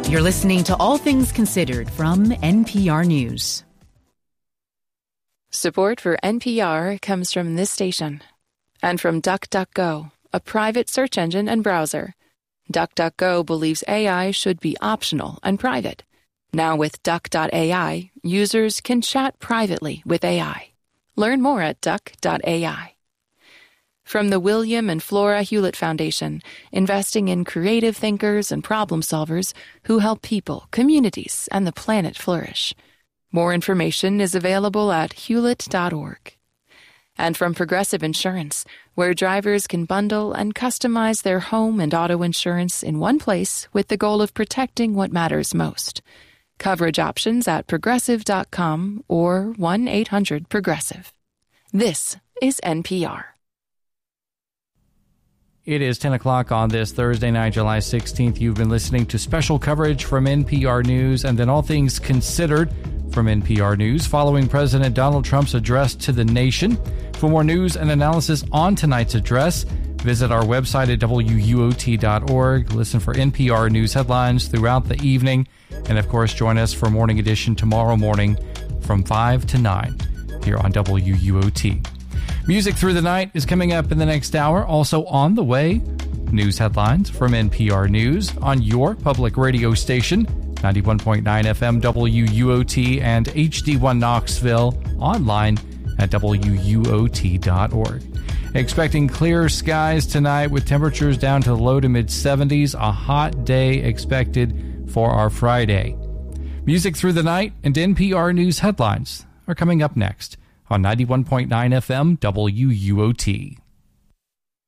You're listening to All Things Considered from NPR News. Support for NPR comes from this station and from DuckDuckGo, a private search engine and browser. DuckDuckGo believes AI should be optional and private. Now with Duck.ai, users can chat privately with AI. Learn more at Duck.ai. From the William and Flora Hewlett Foundation, investing in creative thinkers and problem solvers who help people, communities, and the planet flourish. More information is available at hewlett.org. And from Progressive Insurance, where drivers can bundle and customize their home and auto insurance in one place with the goal of protecting what matters most. Coverage options at progressive.com or 1-800-PROGRESSIVE. This is NPR. It is 10 o'clock on this Thursday night, July 16th. You've been listening to special coverage from NPR News and then All Things Considered from NPR News following President Donald Trump's address to the nation. For more news and analysis on tonight's address, visit our website at wuot.org. Listen for NPR News headlines throughout the evening. And, of course, join us for Morning Edition tomorrow morning from 5 to 9 here on WUOT. Music Through the Night is coming up in the next hour. Also on the way, news headlines from NPR News on your public radio station, 91.9 FM WUOT and HD1 Knoxville, online at WUOT.org. Expecting clear skies tonight with temperatures down to the low to mid-70s. A hot day expected for our Friday. Music Through the Night and NPR News headlines are coming up next on 91.9 FM WUOT.